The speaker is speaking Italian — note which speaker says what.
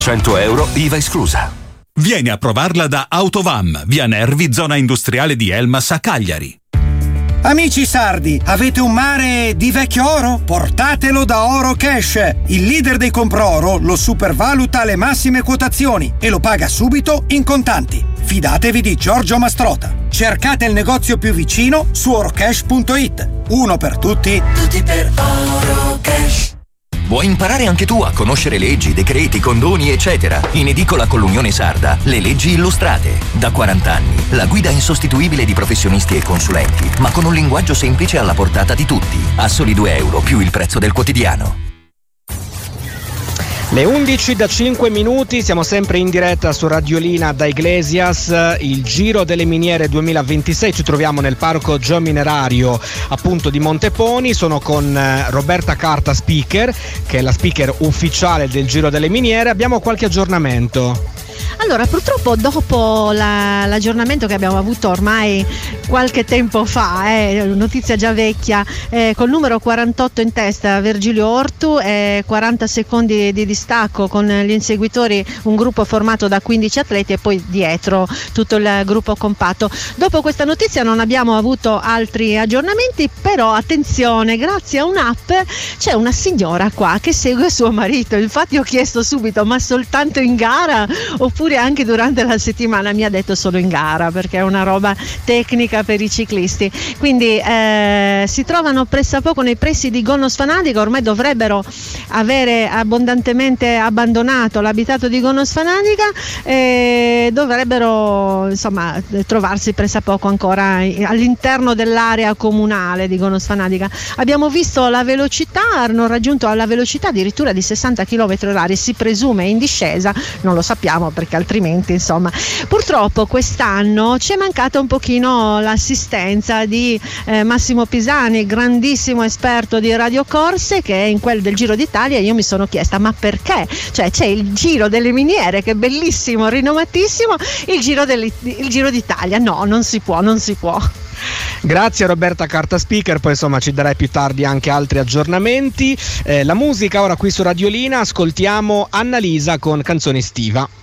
Speaker 1: €100 IVA esclusa.
Speaker 2: Vieni a provarla da Autovam, via Nervi, zona industriale di Elmas a Cagliari.
Speaker 3: Amici sardi, avete un mare di vecchio oro? Portatelo da Oro Cash. Il leader dei compro-oro lo supervaluta alle massime quotazioni e lo paga subito in contanti. Fidatevi di Giorgio Mastrota. Cercate il negozio più vicino su orocash.it. Uno per tutti, tutti per Oro Cash.
Speaker 1: Vuoi imparare anche tu a conoscere leggi, decreti, condoni, eccetera? In edicola con l'Unione Sarda, le leggi illustrate. Da 40 anni, la guida insostituibile di professionisti e consulenti, ma con un linguaggio semplice alla portata di tutti. A soli €2 più il prezzo del quotidiano.
Speaker 4: Le 11 da 5 minuti, siamo sempre in diretta su Radiolina da Iglesias, il Giro delle Miniere 2026, ci troviamo nel parco geominerario appunto di Monteponi, sono con Roberta Carta speaker, che è la speaker ufficiale del Giro delle Miniere. Abbiamo qualche aggiornamento?
Speaker 5: Allora, purtroppo dopo l'aggiornamento che abbiamo avuto ormai qualche tempo fa, notizia già vecchia, col numero 48 in testa Virgilio Ortu, 40 secondi di distacco con gli inseguitori, un gruppo formato da 15 atleti e poi dietro tutto il gruppo compatto. Dopo questa notizia non abbiamo avuto altri aggiornamenti, però attenzione, grazie a un'app c'è una signora qua che segue suo marito. Infatti ho chiesto subito, ma soltanto in gara oppure anche durante la settimana? Mi ha detto solo in gara, perché è una roba tecnica per i ciclisti. Quindi si trovano pressappoco nei pressi di Gonnos Fanatica, ormai dovrebbero avere abbondantemente abbandonato l'abitato di Gonnos Fanatica e dovrebbero insomma trovarsi pressappoco ancora all'interno dell'area comunale di Gonnos Fanatica. Abbiamo visto la velocità, hanno raggiunto la velocità addirittura di 60 km/h, si presume in discesa, non lo sappiamo perché altrimenti insomma. Purtroppo quest'anno ci è mancata un pochino l'assistenza di Massimo Pisani, grandissimo esperto di radiocorse, che è in quel del Giro d'Italia. Io mi sono chiesta, ma perché? Cioè c'è il Giro delle Miniere che è bellissimo, rinomatissimo, il Giro d'Italia no, non si può.
Speaker 4: Grazie Roberta Carta speaker, poi insomma ci darai più tardi anche altri aggiornamenti. La musica ora qui su Radiolina, ascoltiamo Annalisa con Canzone estiva.